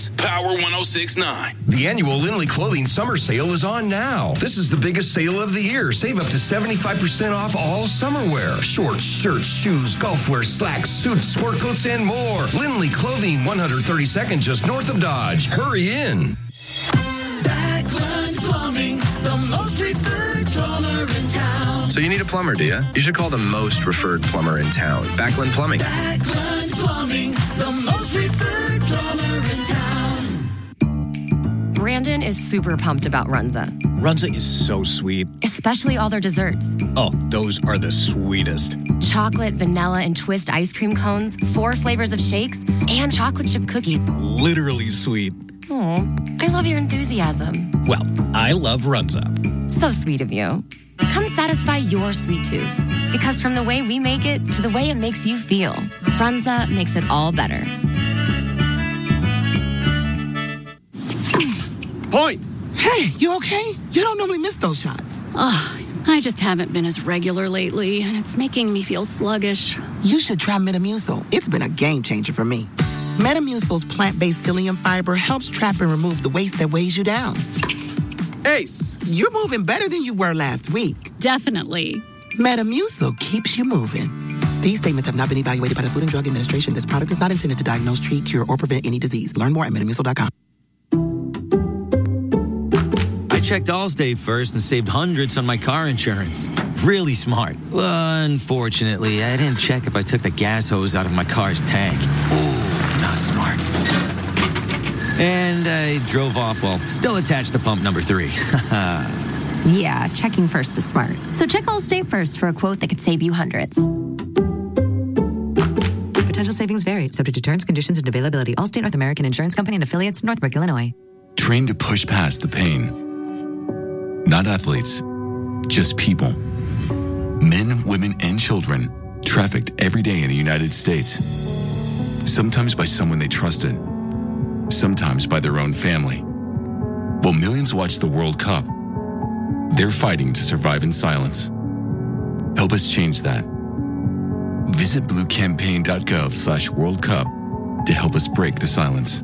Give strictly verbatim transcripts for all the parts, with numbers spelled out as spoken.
Power one oh six point nine. The annual Lindley Clothing Summer Sale is on now. This is the biggest sale of the year. Save up to seventy-five percent off all summer wear. Shorts, shirts, shoes, golf wear, slacks, suits, sport coats, and more. Lindley Clothing, one thirty-second just north of Dodge. Hurry in. Backlund Plumbing, the most referred plumber in town. So you need a plumber, do you? You should call the most referred plumber in town. Backlund Plumbing. Backlund Plumbing, the most referred plumber in town. Brandon is super pumped about Runza. Runza is so sweet. Especially all their desserts. Oh, those are the sweetest. Chocolate, vanilla, and twist ice cream cones, four flavors of shakes, and chocolate chip cookies. Literally sweet. Oh, I love your enthusiasm. Well, I love Runza. So sweet of you. Come satisfy your sweet tooth. Because from the way we make it to the way it makes you feel, Runza makes it all better. Point. Hey, you okay? You don't normally miss those shots. Oh, I just haven't been as regular lately, and it's making me feel sluggish. You should try Metamucil. It's been a game changer for me. Metamucil's plant-based psyllium fiber helps trap and remove the waste that weighs you down. Ace. You're moving better than you were last week. Definitely. Metamucil keeps you moving. These statements have not been evaluated by the Food and Drug Administration. This product is not intended to diagnose, treat, cure, or prevent any disease. Learn more at metamucil dot com. I checked Allstate first and saved hundreds on my car insurance. Really smart. Well, unfortunately, I didn't check if I took the gas hose out of my car's tank. Ooh, not smart. And I drove off while still attached to pump number three. Yeah, checking first is smart. So check Allstate first for a quote that could save you hundreds. Potential savings vary, subject to terms, conditions, and availability. Allstate North American Insurance Company and affiliates, Northbrook, Illinois. Trained to push past the pain. Not athletes, just people. Men, women, and children trafficked every day in the United States. Sometimes by someone they trusted. Sometimes by their own family. While millions watch the World Cup, they're fighting to survive in silence. Help us change that. Visit bluecampaign.gov slash World Cup to help us break the silence.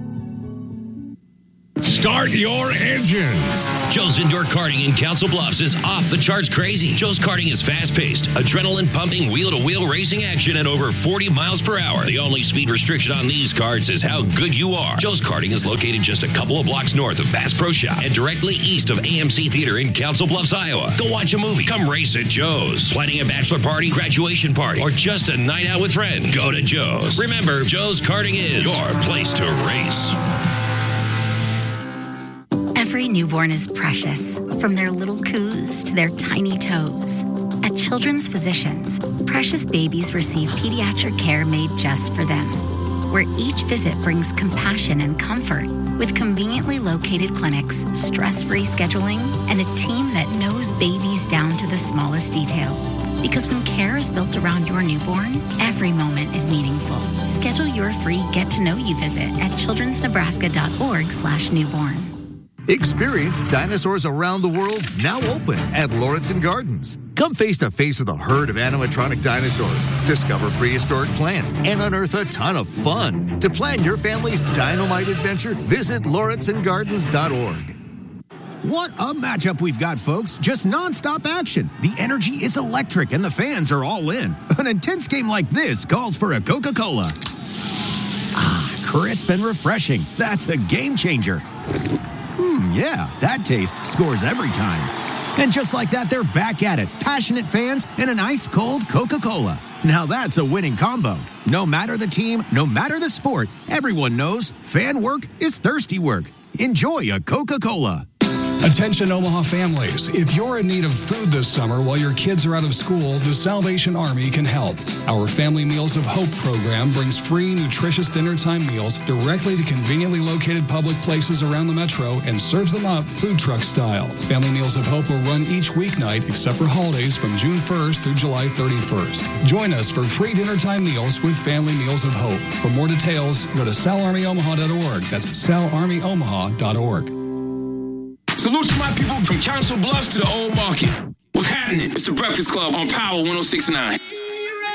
Start your engines. Joe's Indoor Karting in Council Bluffs is off the charts crazy. Joe's Karting is fast-paced, adrenaline-pumping, wheel-to-wheel racing action at over forty miles per hour. The only speed restriction on these karts is how good you are. Joe's Karting is located just a couple of blocks north of Bass Pro Shop and directly east of A M C Theater in Council Bluffs, Iowa. Go watch a movie. Come race at Joe's. Planning a bachelor party, graduation party, or just a night out with friends? Go to Joe's. Remember, Joe's Karting is your place to race. Every newborn is precious, from their little coos to their tiny toes. At Children's Physicians, precious babies receive pediatric care made just for them, where each visit brings compassion and comfort with conveniently located clinics, stress-free scheduling, and a team that knows babies down to the smallest detail. Because when care is built around your newborn, every moment is meaningful. Schedule your free get-to-know-you visit at childrensnebraska.org slash newborn. Experience Dinosaurs Around the World, now open at Lawrence and Gardens. Come face to face with a herd of animatronic dinosaurs, discover prehistoric plants, and unearth a ton of fun. To plan your family's Dynamite adventure, visit lawrence and gardens dot org. What a matchup we've got, folks. Just nonstop action. The energy is electric and the fans are all in. An intense game like this calls for a Coca-Cola. Ah, crisp and refreshing. That's a game changer. Hmm, yeah, that taste scores every time. And just like that, they're back at it. Passionate fans and an ice-cold Coca-Cola. Now that's a winning combo. No matter the team, no matter the sport, everyone knows fan work is thirsty work. Enjoy a Coca-Cola. Attention Omaha families, if you're in need of food this summer while your kids are out of school, the Salvation Army can help. Our Family Meals of Hope program brings free, nutritious dinner time meals directly to conveniently located public places around the metro and serves them up food truck style. Family Meals of Hope will run each weeknight except for holidays from June first through July thirty-first. Join us for free dinner time meals with Family Meals of Hope. For more details, go to sal army omaha dot org. That's sal army omaha dot org. Salute to my people from Council Bluffs to the Old Market. What's happening? It's the Breakfast Club on Power one oh six point nine.